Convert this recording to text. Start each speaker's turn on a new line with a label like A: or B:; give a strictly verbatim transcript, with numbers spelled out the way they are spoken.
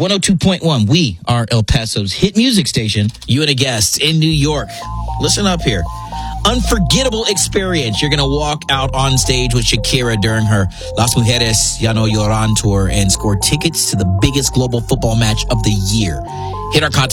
A: one oh two point one. We are El Paso's hit music station. You and a guest in New York. Listen up here. Unforgettable experience. You're going to walk out on stage with Shakira during her Las Mujeres Ya No Lloran tour and score tickets to the biggest global football match of the year. Hit our contact